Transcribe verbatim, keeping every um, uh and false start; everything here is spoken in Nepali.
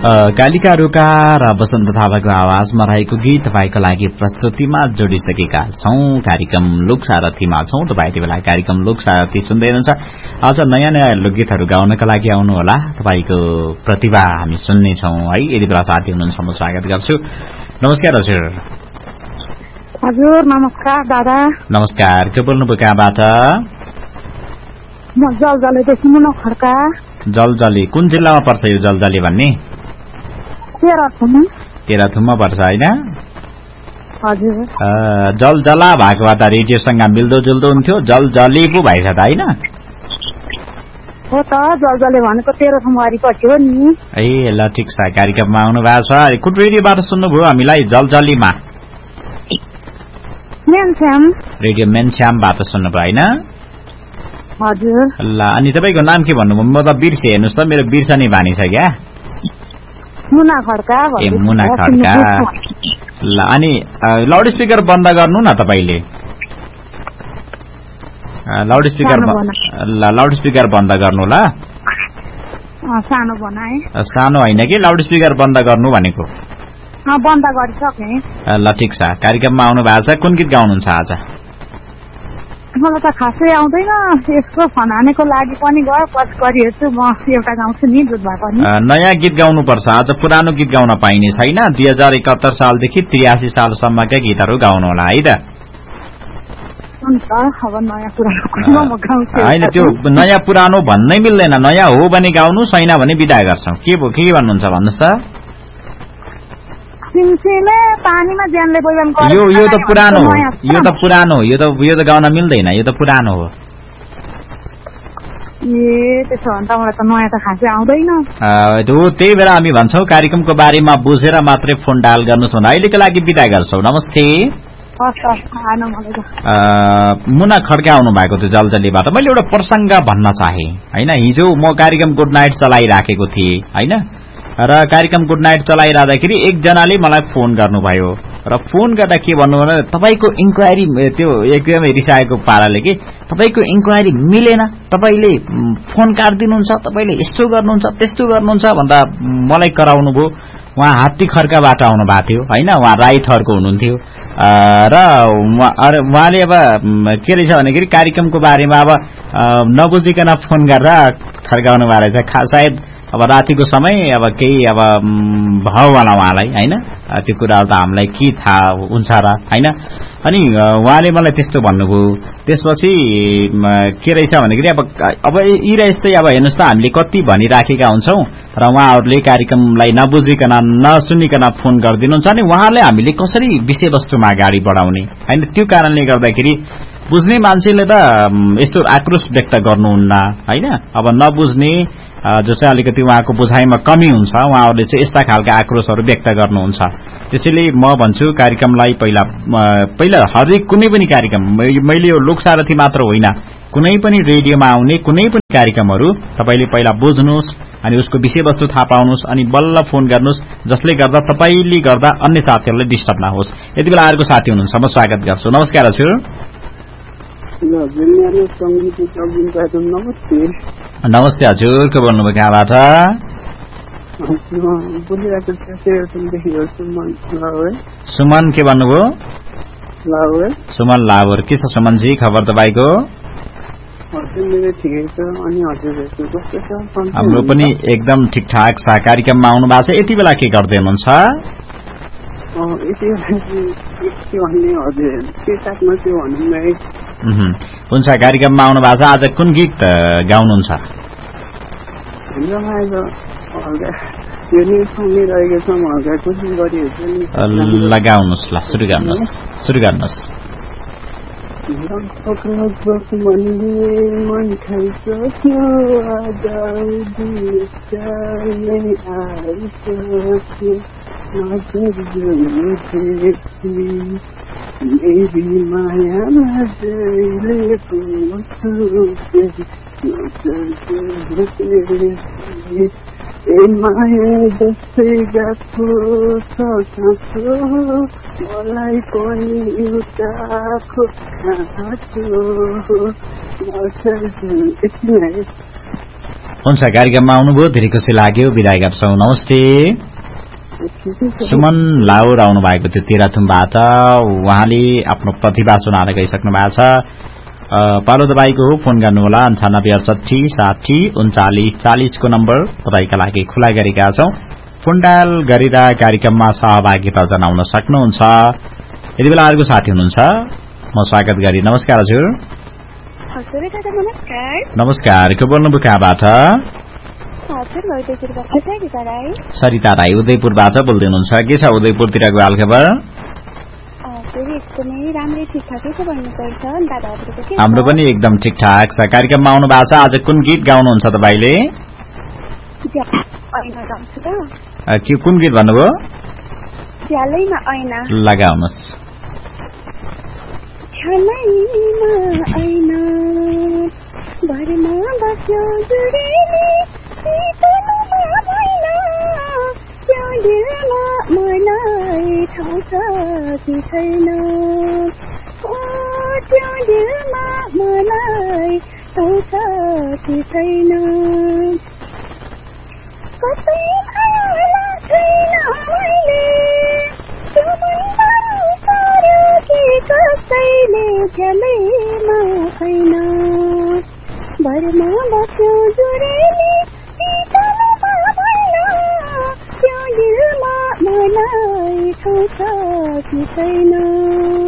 कालिका रोका र वसन्त थापाको आवाजमा रहेको गीत तपाईको लागि प्रस्तुतिमा जोडिसकेका छौं। कार्यक्रम लोकसारथीमा छौं। तपाई यति बेला कार्यक्रम लोकसारथी सुन्दै हुनुहुन्छ। आज नयाँ नयाँ लोकगीतहरू गाउनका लागि आउनुहोला। तपाईको प्रतिभा हामी सुन्ने छौं है। यति बेला साथी हुनुहुन्छ, म स्वागत गर्छु। नमस्कार हजुर। हजुर नमस्कार दादा। नमस्कार, के बोल्नुभयो, कहाँबाट? म जलजलीदेखि मुना खड्का। जलजली कुन जिल्लामा पर्छ यो जलजली भन्ने? तेह्रथुम। तेह्रथुममा पर्छ हैन? हजुर। जलजला भएकोबाट रेडियोसँग मिल्दो जुल्दो हुन्थ्यो, जलजली पो भएछ त हैन? हो त, जलजली भनेको तेह्रथुम वरिपरि हो नि। ए ल ठिक छ। कार्यक्रममा आउनु भएको छ। कुन रेडियोबाट सुन्नुभयो हामीलाई जलजलीमा? मेनश्याम। रेडियो मेनश्यामबाट सुन्नुभयो हैन? हजुर। ल अनि तपाईको नाम के भन्नुभयो? म त बिर्से, हेर्नुस् त मेरो बिर्सने बानी छ क्या। मुना खड्का। ए मुना खड्का। ल अनि लाउड स्पिकर बन्द गर्नु न तपाईले। लाउड स्पिकर ल लाउड स्पिकर बन्द गर्नु ल। सानो बनाए। सानो हैन कि, लाउड स्पिकर बन्द गर्नु भनेको। बन्द गरिसके। ल ठिक छ। कार्यक्रममा आउनु भएको छ। कुन गीत गाउनुहुन्छ आज? मलाई त खासै आउँदैन। यसको फनानेको लागि पनि गयो, पछि गरी हेर्छु। म एउटा गाउँछु नि, दुध भए पनि। नयाँ गीत गाउनुपर्छ आज। पुरानो गीत गाउन पाइने छैन। दुई हजार एकहत्तर सालदेखि त्रियासी सालसम्मका गीतहरू गाउनु होला है त। हुन्छ, अब नयाँ पुरानो कुरामा म गाउँछु। हैन, त्यो नयाँ पुरानो भन्नै मिल्दैन। नयाँ हो भने गाउनु, छैन भने बिदा गर्छौं। के के भन्नुहुन्छ भन्नुस् त? सिमसिमे पानीमा ज्यानले बोइबम गर्छ। यो यो त पुरानो हो। यो त पुरानो हो। यो त यो त गाउन मिल्दैन। यो त पुरानो हो। ए त्यसो भने त मलाई त नयाँ त खासै आउँदैन। हो, त्यही भएर हामी भन्छौं कार्यक्रमको बारेमा बुझेर मात्रै फोन डायल गर्नुहोस् भन्दा। अहिलेको लागि बिदा गर्छौं। नमस्ते। मुना खड्का आउनु भएको थियो जलजलीबाट। मैले एउटा प्रसंग भन्न चाहे हैन। हिजो म कार्यक्रम गुड नाइट चलाइराखेको थिएँ हैन, र कार्यक्रम गुड नाइट चलाइराख्दाखेरि एकजनाले मलाई फोन गर्नुभयो र फोन गर्दा के भन्नु भने तपाईको इन्क्वायरी, त्यो एकदमै रिसाएको पाराले कि तपाईको इन्क्वायरी मिलेन, तपाईले फोन काट्दिनुहुन्छ, तपाईले यस्तो गर्नुहुन्छ त्यस्तो गर्नुहुन्छ भन्दा मलाई कराउनु भयो। उहाँ हात्ती खर्काबाट आउनु भएको थियो हैन, उहाँ राई थरको हुनुहुन्थ्यो र उहाँले अब के रहेछ भनेखेरि कार्यक्रमको बारेमा अब नबुझिकन फोन गरेर खर्काउनु भएको रहेछ। सायद अब रातिको समय अब केही अब भाव होला उहाँलाई हैन। त्यो कुराहरु त हामीलाई के थाहा हुन्छ र हैन। अनि उहाँले मलाई त्यस्तो भन्नुभयो। त्यसपछि के रहेछ भनेखेरि अब अब यी यस्तै अब हेर्नुस् त, हामीले कति भनिराखेका हुन्छौं र उहाँहरूले कार्यक्रमलाई नबुझिकन नसुनिकन फोन गरिदिनुहुन्छ। अनि उहाँले हामीले कसरी विषयवस्तुमा अगाडि बढाउने हैन। त्यो कारणले गर्दाखेरि बुझ्ने मान्छेले त यस्तो आक्रोश व्यक्त गर्नुहुन्न हैन। अब नबुझ्ने जो चाहिँ अलिकति उहाँको बुझाइमा कमी हुन्छ, उहाँहरूले चाहिँ यस्ता खालका आक्रोशहरू व्यक्त गर्नुहुन्छ। त्यसैले म भन्छु कार्यक्रमलाई पहिला पहिला हरेक कुनै पनि कार्यक्रम, मैले यो लोकसारथी मात्र होइन, कुनै पनि रेडियोमा आउने कुनै पनि कार्यक्रमहरू तपाईले पहिला बुझ्नुस् अनि उसको विषयवस्तु थाहा पाउनुस् अनि बल्ल फोन गर्नुस्, जसले गर्दा तपाईले गर्दा अन्य साथीहरूलाई डिस्टर्ब नहोस्। यति बेला अर्को साथी हुनुहुन्छ, म स्वागत गर्छु। नमस्कार हजुर। नमस्ते हजुर, के बोल्नुभयो, कहाँबाट? सुमन के भन्नुभयो? सुमन लावर। के छ सुमनजी, खबर तपाईको? हाम्रो पनि एकदम ठिकठाक छ। कार्यक्रममा आउनु भएको छ। यति बेला के गर्दै हुनुहुन्छ? हुन्छ, कार्यक्रममा आउनु भएको छ। आज कुन गीत गाउनुहुन्छ? लगाउनुहोस्, ल सुरु गर्नुहोस्, सुरु गर्नुहोस्। मेरी माया नजले ए माया जस्तै गएको छ मलाई पनि एउटा खोज्छु। हुन्छ कार्यक्रममा आउनुभयो धेरै खुसी लाग्यो बिदा गर्छौं नमस्ते सुमन लाउर आउनु भएको थियो तेह्रथुमबाट उहाँले आफ्नो प्रतिभा सुनाएर गइसक्नु भएको छ पालो तपाईको हो फोन गर्नुहोला अन्ठानब्बे अडसठी साठी उन्चालिस चालिस को नम्बर तपाईका लागि खुला गरेका छौं फोन डायल गरेर कार्यक्रममा सहभागिता जनाउन सक्नुहुन्छ यति बेला अर्को साथी हुनुहुन्छ म स्वागत गरी नमस्कार हजुर हजुर दादा नमस्कार नमस्कार को बोल्नुभयो कहाँबाट हजुर म उदयपुरबाट सरिता राई सरिता राई उदयपुरबाट बोल्दै हुनुहुन्छ के छ उदयपुरतिरको हालखबर हजुर एकदमै राम्रै ठिकठाकै छ भन्नुपर्छ दादा हजुरको के हाम्रो पनि एकदम ठिकठाक छ कार्यक्रममा आउनु भएको छ आज कुन गीत गाउनुहुन्छ तपाईले ऐना गाउँछु त के कुन गीत भन्नुभयो झ्यालैमा ऐना लगाउनुस् झ्यालैमा ऐना भरमा बस्यो जुरेली शीतलमा मैना त्यो दिलमा मलाई ठाउँ छ कि छैन ओ त्यो दिलमा मलाई ठाउँ छ कि छैन कतै आला छैन मैले त्यो मन पार्यो कि कसैले झ्यालैमा छैन भरमा बस्यो जुरेली शीतलमा मैना त्यो दिलमा मलाई ठाउँ छ कि छैन